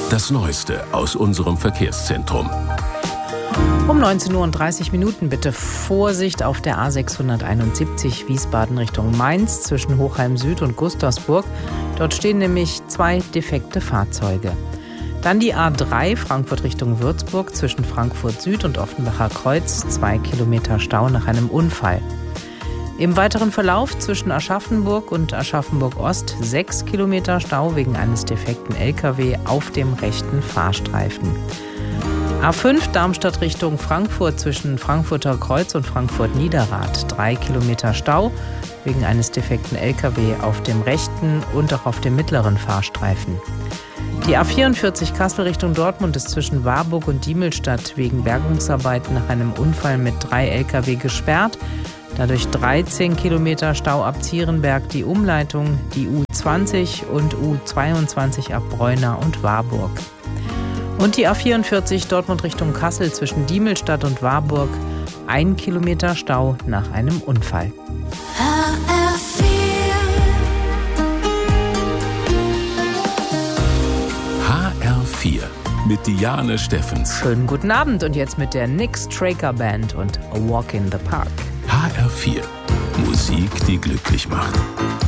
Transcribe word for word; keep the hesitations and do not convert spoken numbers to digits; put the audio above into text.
Das Neueste aus unserem Verkehrszentrum. Um neunzehn Uhr und dreißig Minuten bitte Vorsicht auf der A sechshunderteinundsiebzig Wiesbaden Richtung Mainz zwischen Hochheim Süd und Gustavsburg. Dort stehen nämlich zwei defekte Fahrzeuge. Dann die A drei Frankfurt Richtung Würzburg zwischen Frankfurt Süd und Offenbacher Kreuz. Zwei Kilometer Stau nach einem Unfall. Im weiteren Verlauf zwischen Aschaffenburg und Aschaffenburg Ost sechs Kilometer Stau wegen eines defekten L K W auf dem rechten Fahrstreifen. A fünf Darmstadt Richtung Frankfurt zwischen Frankfurter Kreuz und Frankfurt Niederrad. Drei Kilometer Stau wegen eines defekten L K W auf dem rechten und auch auf dem mittleren Fahrstreifen. Die A vierundvierzig Kassel Richtung Dortmund ist zwischen Warburg und Diemelstadt wegen Bergungsarbeiten nach einem Unfall mit drei L K W gesperrt. Dadurch dreizehn Kilometer Stau ab Zierenberg, die Umleitung, die U zwanzig und U zweiundzwanzig ab Breuna und Warburg. Und die A vierundvierzig Dortmund Richtung Kassel zwischen Diemelstadt und Warburg, ein Kilometer Stau nach einem Unfall. H R vier mit Diane Steffens. Schönen guten Abend und jetzt mit der Nick Straker Band und A Walk in the Park. H R vier. Musik, die glücklich macht.